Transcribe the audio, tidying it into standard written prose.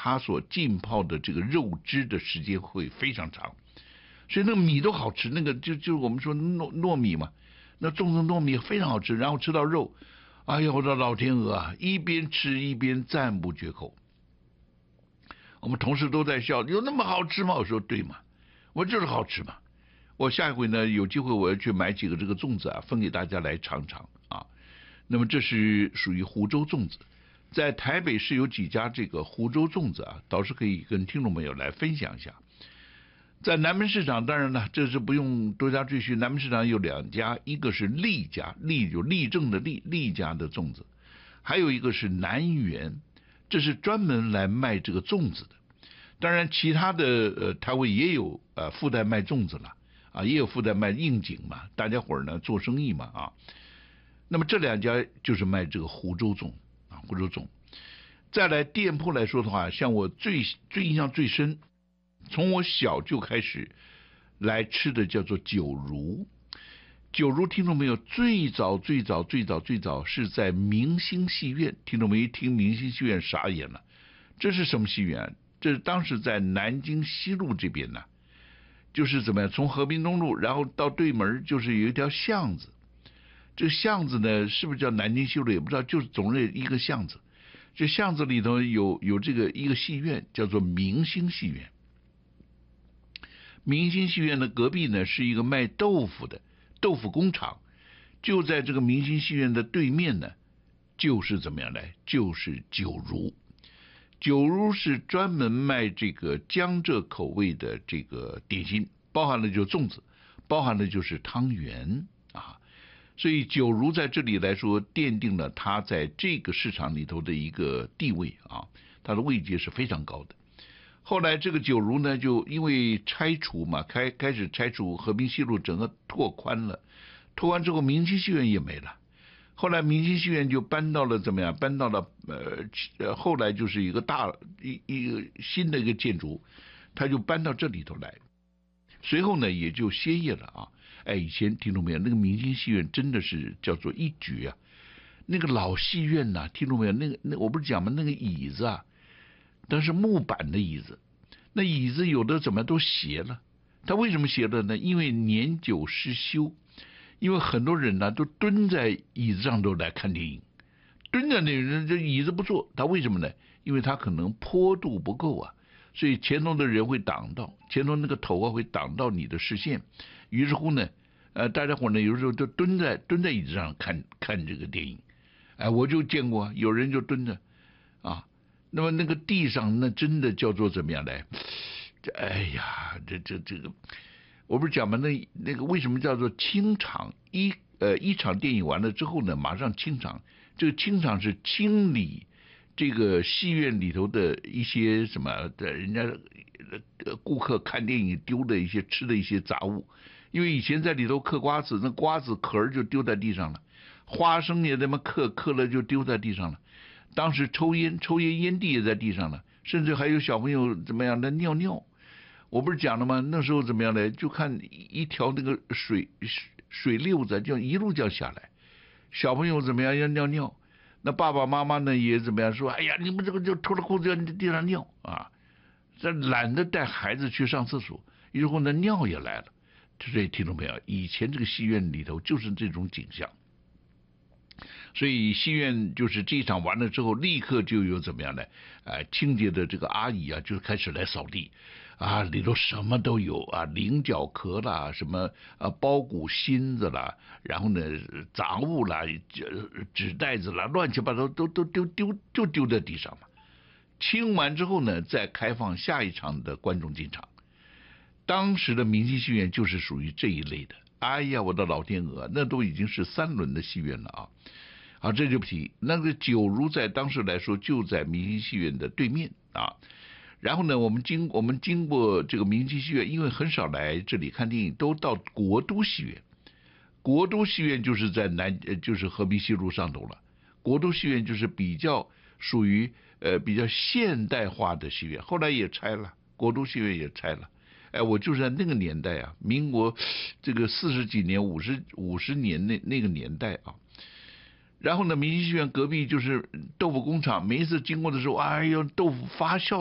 它所浸泡的这个肉汁的时间会非常长，所以那个米都好吃，那个就是我们说糯米嘛，那种的糯米非常好吃，然后吃到肉，哎呀，我的老天鹅啊，一边吃一边赞不绝口。我们同事都在笑，有那么好吃吗？我说对嘛，我就是好吃嘛。我下一回呢有机会我要去买几个这个粽子啊，分给大家来尝尝啊。那么这是属于湖州粽子，在台北市有几家这个湖州粽子啊，倒是可以跟听众朋友来分享一下。在南门市场，当然了，这是不用多加赘述。南门市场有2家，一个是利家，利就立正的利家的粽子，还有一个是南园，这是专门来卖这个粽子的。当然，其他的摊位也有附带卖粽子了啊，也有附带卖应景嘛，大家伙儿呢做生意嘛啊。那么这2家就是卖这个湖州粽啊，湖州粽。再来店铺来说的话，像我最印象最深，从我小就开始来吃的叫做九如。九如听众没有？最早是在明星戏院，听众没一听明星戏院傻眼了，这是什么戏院？这是当时在南京西路这边呢，就是怎么样，从和平东路然后到对门就是有一条巷子，这个巷子呢是不是叫南京西路也不知道，就是总是一个巷子，这巷子里头有这个一个戏院叫做明星戏院。明星戏院的隔壁呢是一个卖豆腐的豆腐工厂，就在这个明星戏院的对面呢，就是怎么样来，就是九如。九如是专门卖这个江浙口味的这个点心，包含了就粽子，包含了就是汤圆啊，所以九如在这里来说奠定了它在这个市场里头的一个地位啊，它的位阶是非常高的。后来这个九如呢，就因为拆除嘛，开始拆除，和平西路整个拓宽了，拓宽之后明星戏院也没了。后来明星戏院就搬到了怎么样？搬到了后来就是一个一个新的一个建筑，他就搬到这里头来。随后呢也就歇业了啊。哎，以前听众没有？那个明星戏院真的是叫做一绝啊。那个老戏院呐、听众没有？那我不是讲吗？那个椅子啊，但是木板的椅子，那椅子有的怎么都斜了？它为什么斜了呢？因为年久失修。因为很多人呢都蹲在椅子上都来看电影，蹲在那人这椅子不坐，他为什么呢？因为他可能坡度不够啊，所以前头的人会挡到，前头那个头啊会挡到你的视线，于是乎呢，大家伙呢有时候就蹲在椅子上看这个电影，哎，我就见过有人就蹲着啊，那么那个地上那真的叫做怎么样来？哎呀，这个。我不是讲嘛，那个为什么叫做清场？一场电影完了之后呢，马上清场。这个清场是清理这个戏院里头的一些什么的，人家顾客看电影丢的一些吃的一些杂物。因为以前在里头嗑瓜子，那瓜子壳就丢在地上了，花生也那么嗑了就丢在地上了。当时抽烟烟蒂也在地上了，甚至还有小朋友怎么样的尿尿。我不是讲了吗？那时候怎么样呢？就看一条那个水溜子，就一路这样下来。小朋友怎么样要尿尿，那爸爸妈妈呢也怎么样说？哎呀，你们这个就脱了裤子在地上尿啊！这懒得带孩子去上厕所，于是乎呢尿也来了。所以听众朋友，以前这个戏院里头就是这种景象。所以戏院就是这一场完了之后，立刻就有怎么样呢？清洁的这个阿姨啊，就开始来扫地。啊，里头什么都有啊，菱角壳啦，什么包谷芯子啦，然后呢杂物啦，纸袋子啦，乱七八糟都丢在地上了。清完之后呢，再开放下一场的观众进场。当时的明星戏院就是属于这一类的。哎呀，我的老天鹅，那都已经是3轮的戏院了啊！好，这就不提。那个九如在当时来说就在明星戏院的对面啊。然后呢，我们经过这个明星戏院，因为很少来这里看电影，都到国都戏院。国都戏院就是在就是和平西路上头了。国都戏院就是比较属于比较现代化的戏院，后来也拆了，国都戏院也拆了。哎，我就是在那个年代啊，民国这个40几年、50年那个年代啊。然后呢，明星戏院隔壁就是豆腐工厂，每一次经过的时候，哎呦，豆腐发酵